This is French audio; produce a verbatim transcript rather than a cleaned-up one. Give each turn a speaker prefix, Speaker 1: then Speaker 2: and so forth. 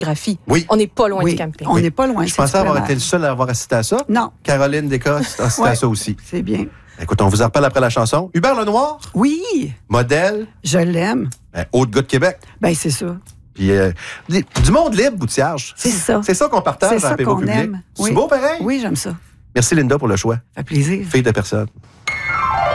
Speaker 1: graphie.
Speaker 2: Oui.
Speaker 1: On n'est pas loin
Speaker 3: Oui,
Speaker 1: du camping.
Speaker 3: on
Speaker 2: Oui.
Speaker 3: n'est pas loin.
Speaker 2: Je
Speaker 3: c'est
Speaker 2: pensais
Speaker 3: du
Speaker 2: avoir
Speaker 3: plein
Speaker 2: été
Speaker 3: air.
Speaker 2: le seul à avoir assisté à ça.
Speaker 3: Non.
Speaker 2: Caroline Descostes a assisté
Speaker 3: Ouais.
Speaker 2: à ça aussi.
Speaker 3: C'est bien.
Speaker 2: Écoute, on vous en reparle après la chanson. Hubert Lenoir,
Speaker 3: Oui,
Speaker 2: modèle,
Speaker 3: je l'aime.
Speaker 2: ben, haut de gars de Québec.
Speaker 3: Ben c'est ça.
Speaker 2: Puis euh, du du monde libre, Boutillage.
Speaker 3: C'est ça.
Speaker 2: C'est ça qu'on partage
Speaker 3: C'est
Speaker 2: dans
Speaker 3: ça
Speaker 2: l'apéro
Speaker 3: qu'on
Speaker 2: public.
Speaker 3: aime.
Speaker 2: C'est
Speaker 3: Oui.
Speaker 2: beau pareil?
Speaker 3: Oui, j'aime ça.
Speaker 2: Merci Linda pour le choix.
Speaker 3: Ça fait plaisir.
Speaker 2: Fille de personne.